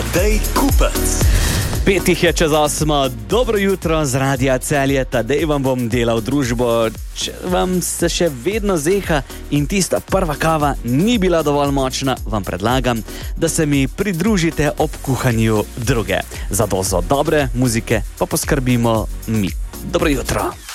Tadej Kupec. 5 je čez 8. Dobro jutro z Radia Celje. Tadej vam bom delal družbo. Če vam se še vedno zeha in tista prva kava ni bila dovolj močna, vam predlagam, da se mi pridružite ob kuhanju druge. Za dozo dobre muzike pa poskrbimo mi. Dobro jutro.